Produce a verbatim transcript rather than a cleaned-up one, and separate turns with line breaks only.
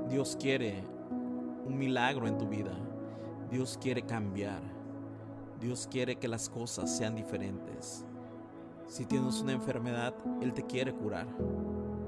Dios quiere un milagro en tu vida. Dios quiere cambiar. Dios quiere que las cosas sean diferentes. Si tienes una enfermedad, Él te quiere curar.